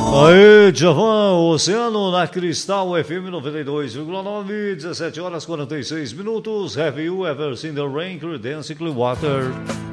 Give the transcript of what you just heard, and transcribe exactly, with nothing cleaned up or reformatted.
Aê, Djavan, Oceano na Cristal F M noventa e dois vírgula nove, dezessete horas e quarenta e seis minutos. Have you ever seen the rain, Creedence Clearwater?